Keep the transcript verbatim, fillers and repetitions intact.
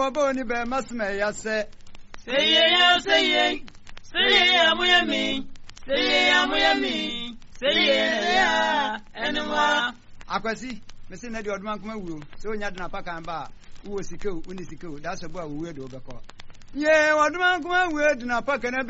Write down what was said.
waboni be masme yase. Say ye, say ye, say ye, amuyami, say ye, amuyami, say ye, anymore. Akwasi, Messi Nadi Odman come woo, so Yadna Pakamba, who was sick, Unisiko, that's a boy who would overcall. Yea, Odman come word in a pack and